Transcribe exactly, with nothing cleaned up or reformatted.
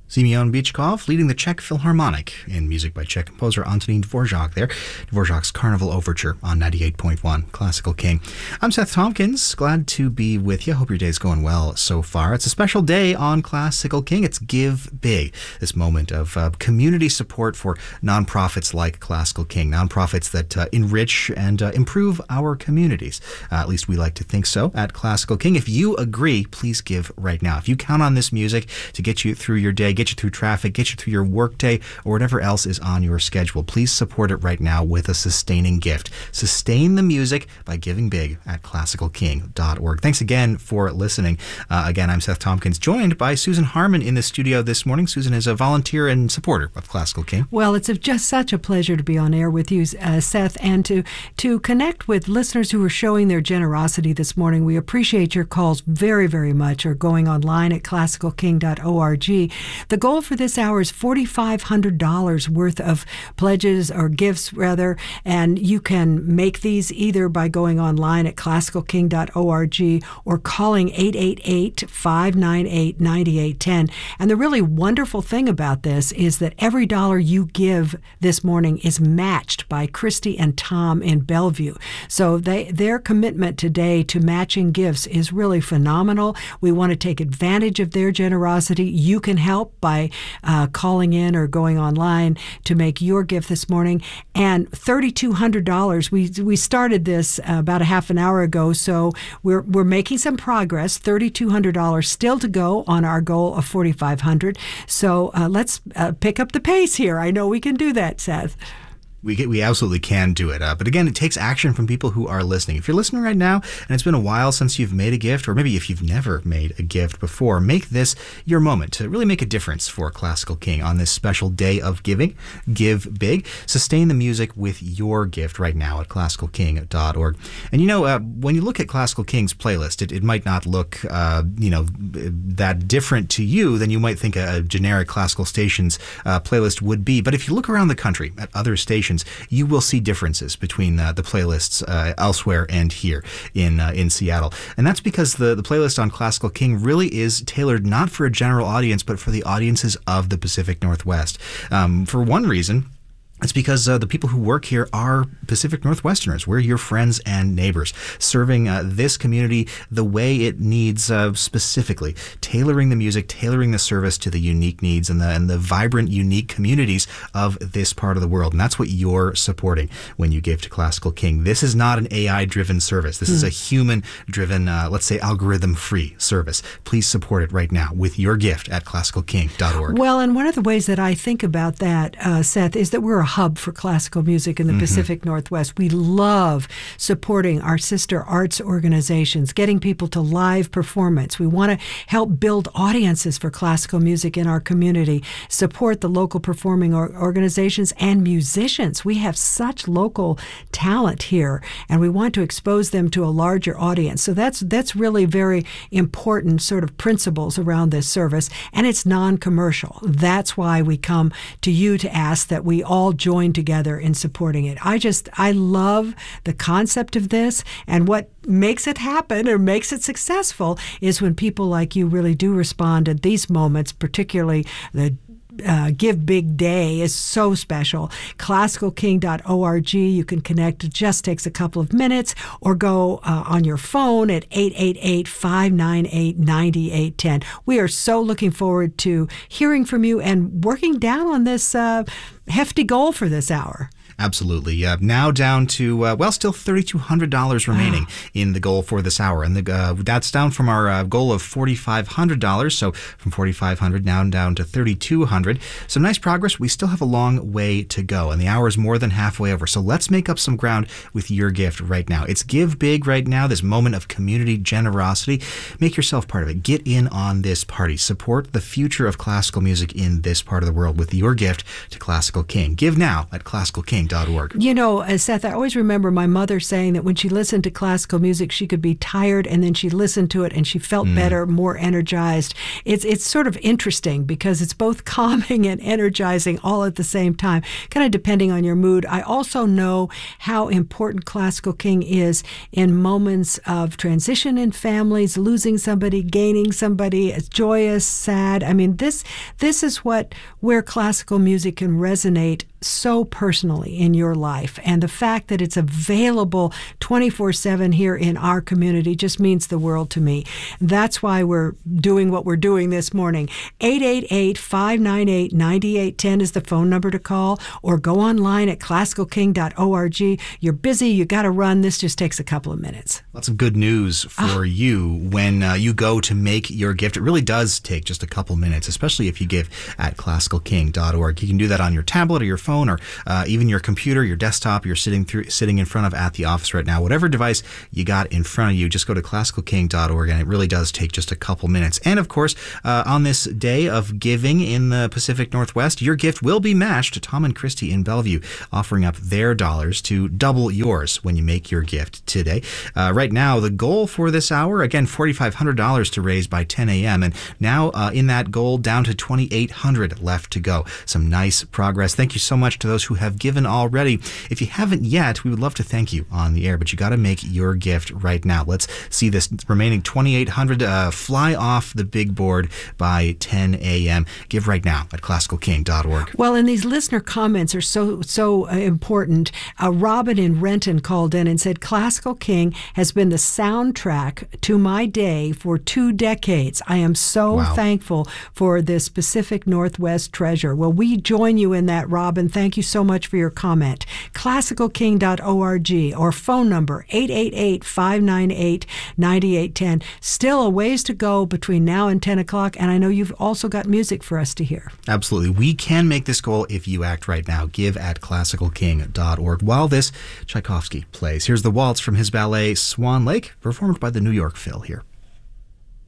Simeon Bichkov leading the Czech Philharmonic in music by Czech composer Antonín Dvořák there. Dvořák's Carnival Overture on ninety-eight point one Classical King. I'm Seth Tompkins. Glad to be with you. Hope your day's going well so far. It's a special day on Classical King. It's Give Big, this moment of uh, community support for nonprofits like Classical King, nonprofits that uh, enrich and uh, improve our communities. Uh, at least we like to think so at Classical King. If you agree, please give right now. If you count on this music to get you through your day, get you through traffic, get you through your workday, or whatever else is on your schedule, please support it right now with a sustaining gift. Sustain the music by giving big at classical king dot org. Thanks again for listening. Uh, again, I'm Seth Tompkins, joined by Susan Harmon in the studio this morning. Susan is a volunteer and supporter of Classical King. Well, it's just such a pleasure to be on air with you, uh, Seth, and to, to connect with listeners who are showing their generosity this morning. We appreciate your calls very, very much, or going online at classical king dot org. The goal for this hour is four thousand five hundred dollars worth of pledges, or gifts rather, and you can make these either by going online at classical king dot org or calling eight eight eight, five nine eight, nine eight one zero. And the really wonderful thing about this is that every dollar you give this morning is matched by Christy and Tom in Bellevue. So they, their commitment today to matching gifts is really phenomenal. We want to take advantage of their generosity. You can help by uh, calling in or going online to make your gift this morning. And three thousand two hundred dollars, we we started this uh, about a half an hour ago, so we're we're making some progress. three thousand two hundred dollars still to go on our goal of four thousand five hundred dollars. So uh, let's uh, pick up the pace here. I know we can do that, Seth. We get, we absolutely can do it. Uh, but again, it takes action from people who are listening. If you're listening right now and it's been a while since you've made a gift, or maybe if you've never made a gift before, make this your moment to really make a difference for Classical King on this special day of giving. Give big. Sustain the music with your gift right now at classical king dot org. And you know, uh, when you look at Classical King's playlist, it, it might not look, uh, you know, that different to you than you might think a, a generic classical station's uh, playlist would be. But if you look around the country at other stations, you will see differences between uh, the playlists uh, elsewhere and here in uh, in Seattle. And that's because the, the playlist on Classical King really is tailored not for a general audience, but for the audiences of the Pacific Northwest. Um, for one reason, it's because uh, the people who work here are Pacific Northwesterners. We're your friends and neighbors, serving uh, this community the way it needs, uh, specifically, tailoring the music, tailoring the service to the unique needs and the, and the vibrant, unique communities of this part of the world. And that's what you're supporting when you give to Classical King. This is not an A I-driven service. This mm. is a human-driven, uh, let's say, algorithm-free service. Please support it right now with your gift at classical king dot org. Well, and one of the ways that I think about that, uh, Seth, is that we're a hub for classical music in the mm-hmm. Pacific Northwest. We love supporting our sister arts organizations, getting people to live performance. We want to help build audiences for classical music in our community, support the local performing or organizations and musicians. We have such local talent here, and we want to expose them to a larger audience. So that's that's really very important sort of principles around this service, and it's non-commercial. That's why we come to you to ask that we all join together in supporting it. I just, I love the concept of this, and what makes it happen or makes it successful is when people like you really do respond at these moments, particularly the Uh, Give Big Day is so special. classical king dot org. You can connect. It just takes a couple of minutes, or go uh, on your phone at eight eight eight, five nine eight, nine eight one zero. We are so looking forward to hearing from you and working down on this uh, hefty goal for this hour. Absolutely. Uh, now down to, uh, well, still three thousand two hundred dollars remaining in the goal for this hour. And the, uh, that's down from our uh, goal of four thousand five hundred dollars. So from four thousand five hundred dollars now down to three thousand two hundred dollars. Some nice progress. We still have a long way to go, and the hour is more than halfway over. So let's make up some ground with your gift right now. It's Give Big right now, this moment of community generosity. Make yourself part of it. Get in on this party. Support the future of classical music in this part of the world with your gift to Classical King. Give now at classical king dot org. You know, uh, Seth, I always remember my mother saying that when she listened to classical music, she could be tired, and then she listened to it and she felt mm. better, more energized. It's it's sort of interesting because it's both calming and energizing all at the same time, kind of depending on your mood. I also know how important Classical King is in moments of transition in families, losing somebody, gaining somebody, it's joyous, sad. I mean, this this is what where classical music can resonate so personally in your life. And the fact that it's available twenty-four seven here in our community just means the world to me. That's why we're doing what we're doing this morning. eight eight eight, five nine eight, nine eight one zero is the phone number to call, or go online at classical king dot org. You're busy, you got to run. This just takes a couple of minutes. Lots of good news for oh. you when uh, you go to make your gift. It really does take just a couple minutes, especially if you give at classical king dot org. You can do that on your tablet or your phone, or uh, even your computer, your desktop you're sitting through, sitting in front of at the office right now. Whatever device you got in front of you, just go to classical king dot org, and it really does take just a couple minutes. And of course, uh, on this day of giving in the Pacific Northwest, your gift will be matched to Tom and Christy in Bellevue, offering up their dollars to double yours when you make your gift today. Uh, right now, the goal for this hour, again, four thousand five hundred dollars to raise by ten a.m. And now uh, in that goal, down to two thousand eight hundred dollars left to go. Some nice progress. Thank you so much to those who have given already. If you haven't yet, we would love to thank you on the air, but you got to make your gift right now. Let's see this remaining two thousand eight hundred dollars uh, fly off the big board by ten a.m. Give right now at classical king dot org. Well, and these listener comments are so, so uh, important. Uh, Robin in Renton called in and said, Classical King has been the soundtrack to my day for two decades. I am so wow. thankful for this Pacific Northwest treasure. Well, we join you in that, Robin. Thank you so much for your comment. classical king dot org or phone number eight eight eight, five nine eight, nine eight one zero. Still a ways to go between now and ten o'clock, and I know you've also got music for us to hear. Absolutely. We can make this goal if you act right now. Give at classical king dot org. While this Tchaikovsky plays, here's the waltz from his ballet Swan Lake, performed by the New York Phil here.